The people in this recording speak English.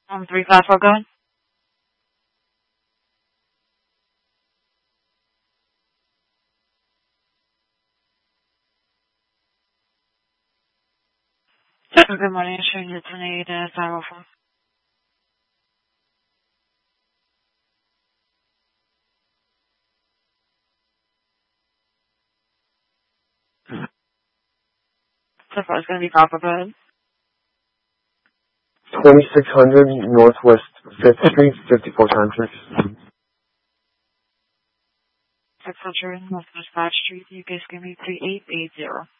354, go ahead. Good morning, showing you tonight, 504. So far, it's going to be Papa, go ahead. 2600 Northwest 5th Street, 5400. 600 Northwest 5th Street, UK, give me 3880.